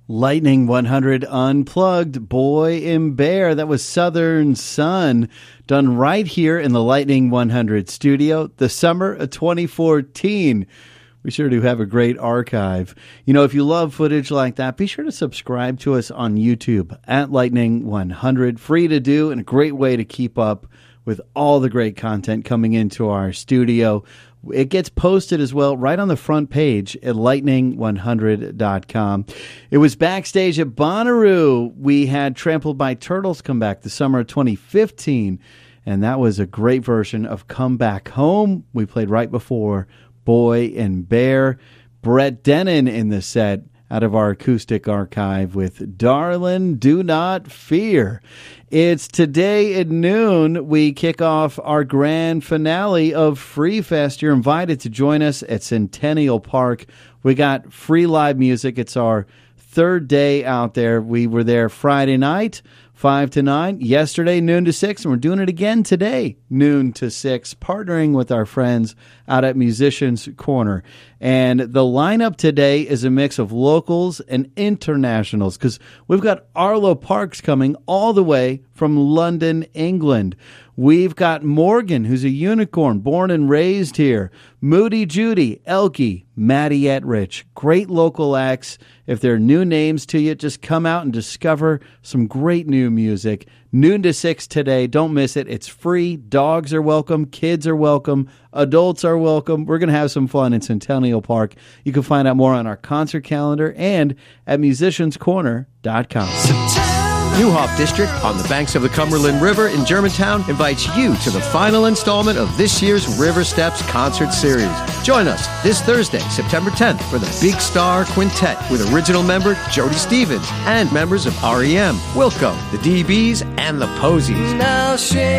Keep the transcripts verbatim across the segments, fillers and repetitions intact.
Lightning one hundred Unplugged, Boy and Bear. That was Southern Sun, done right here in the Lightning one hundred studio, the summer of twenty fourteen. We sure do have a great archive. You know, if you love footage like that, be sure to subscribe to us on YouTube at Lightning one hundred. Free to do and a great way to keep up with all the great content coming into our studio. It gets posted as well right on the front page at lightning one hundred dot com. It was backstage at Bonnaroo. We had Trampled by Turtles come back the summer of twenty fifteen, and that was a great version of Come Back Home. We played right before Boy and Bear. Brett Dennen in the set out of our acoustic archive with Darlin' Do Not Fear. It's today at noon. We kick off our grand finale of Free Fest. You're invited to join us at Centennial Park. We got free live music. It's our third day out there. We were there Friday night, five to nine. Yesterday, noon to six. And we're doing it again today, noon to six, partnering with our friends out at Musicians Corner. And the lineup today is a mix of locals and internationals because we've got Arlo Parks coming all the way from London, England. We've got Morgan, who's a unicorn, born and raised here. Moody Judy, Elkie, Maddie Etrich. Great local acts. If they're new names to you, just come out and discover some great new music. Noon to six today. Don't miss it. It's free. Dogs are welcome. Kids are welcome. Adults are welcome. We're going to have some fun in Centennial Park. You can find out more on our concert calendar and at musicians corner dot com. Neuhoff District on the banks of the Cumberland River in Germantown invites you to the final installment of this year's River Steps Concert Series. Join us this Thursday, September tenth, for the Big Star Quintet with original member Jody Stevens and members of R E M, Wilco, the D Bs, and the Posies. Now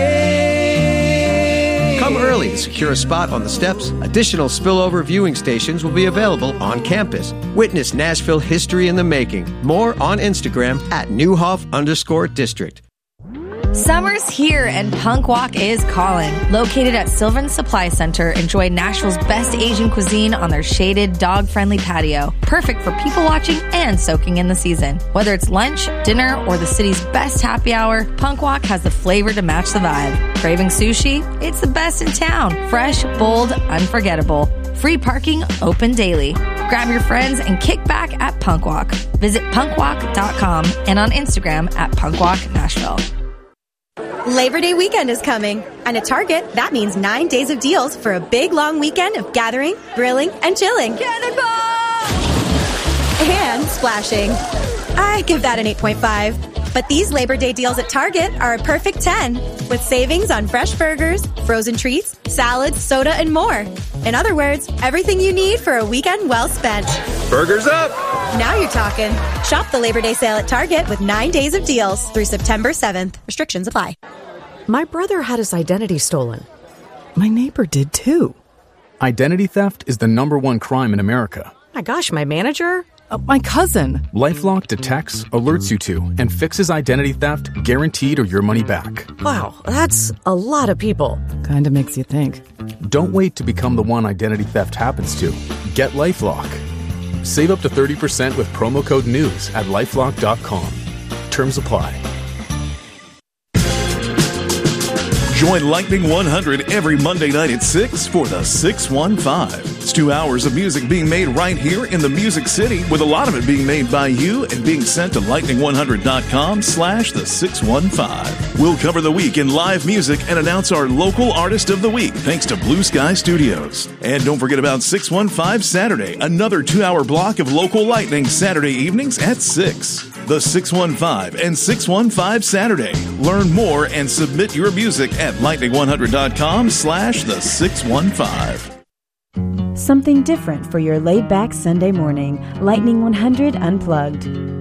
Come early to secure a spot on the steps. Additional spillover viewing stations will be available on campus. Witness Nashville history in the making. More on Instagram at Neuhoff underscore district. Summer's here and Punk Walk is calling. Located at Sylvan Supply Center, enjoy Nashville's best Asian cuisine on their shaded, dog-friendly patio. Perfect for people watching and soaking in the season. Whether it's lunch, dinner, or the city's best happy hour, Punk Walk has the flavor to match the vibe. Craving sushi? It's the best in town. Fresh, bold, unforgettable. Free parking, open daily. Grab your friends and kick back at Punk Walk. Visit punk walk dot com and on Instagram at Punk Walk Nashville. Labor Day weekend is coming, and at Target, that means nine days of deals for a big, long weekend of gathering, grilling, and chilling. Cannonball! And splashing. I give that an eight point five. But these Labor Day deals at Target are a perfect ten, with savings on fresh burgers, frozen treats, salads, soda, and more. In other words, everything you need for a weekend well spent. Burgers up! Now you're talking. Shop the Labor Day sale at Target with nine days of deals through September seventh. Restrictions apply. My brother had his identity stolen. My neighbor did too. Identity theft is the number one crime in America. My gosh, my manager? Uh, my cousin. LifeLock detects, alerts you to, and fixes identity theft guaranteed or your money back. Wow, that's a lot of people. Kinda makes you think. Don't wait to become the one identity theft happens to. Get LifeLock. Save up to thirty percent with promo code NEWS at lifelock dot com. Terms apply. Join Lightning one hundred every Monday night at six for the six one five. It's two hours of music being made right here in the Music City, with a lot of it being made by you and being sent to lightning one hundred dot com slash the six one five. We'll cover the week in live music and announce our local artist of the week, thanks to Blue Sky Studios. And don't forget about six one five Saturday, another two-hour block of local lightning Saturday evenings at six. The six one five and six one five Saturday. Learn more and submit your music at lightning one hundred dot com slash the six one five. Something different for your laid-back Sunday morning. Lightning one hundred Unplugged.